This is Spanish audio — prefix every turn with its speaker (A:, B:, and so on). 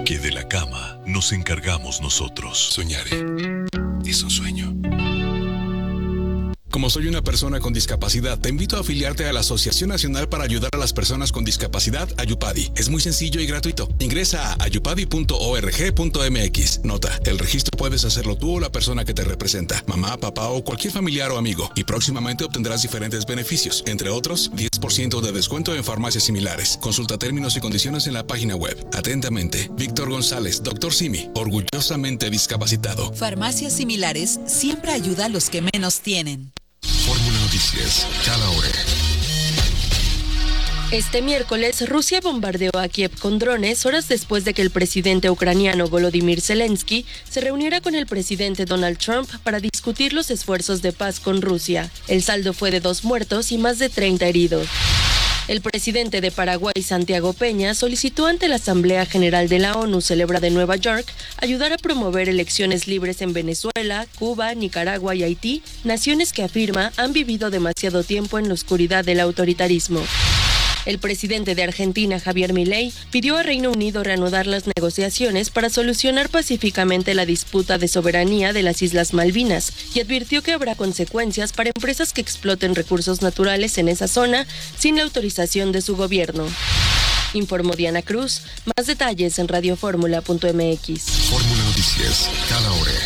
A: que de la cama nos encargamos nosotros.
B: Soñaré. Es un sueño.
C: Como soy una persona con discapacidad, te invito a afiliarte a la Asociación Nacional para Ayudar a las Personas con Discapacidad, Ayupadi. Es muy sencillo y gratuito. Ingresa a ayupadi.org.mx. Nota, el registro puedes hacerlo tú o la persona que te representa, mamá, papá o cualquier familiar o amigo. Y próximamente obtendrás diferentes beneficios, entre otros, 10% de descuento en farmacias similares. Consulta términos y condiciones en la página web. Atentamente, Víctor González, Dr. Simi, orgullosamente discapacitado.
D: Farmacias similares siempre ayuda a los que menos tienen.
B: Fórmula Noticias, cada hora.
E: Este miércoles, Rusia bombardeó a Kiev con drones horas después de que el presidente ucraniano Volodymyr Zelensky se reuniera con el presidente Donald Trump para discutir los esfuerzos de paz con Rusia. El saldo fue de 2 muertos y más de 30 heridos. El presidente de Paraguay, Santiago Peña, solicitó ante la Asamblea General de la ONU celebrada en Nueva York ayudar a promover elecciones libres en Venezuela, Cuba, Nicaragua y Haití, naciones que afirma han vivido demasiado tiempo en la oscuridad del autoritarismo. El presidente de Argentina, Javier Milei, pidió a Reino Unido reanudar las negociaciones para solucionar pacíficamente la disputa de soberanía de las Islas Malvinas y advirtió que habrá consecuencias para empresas que exploten recursos naturales en esa zona sin la autorización de su gobierno. Informó Diana Cruz. Más detalles en radioformula.mx.
B: Fórmula Noticias, cada hora.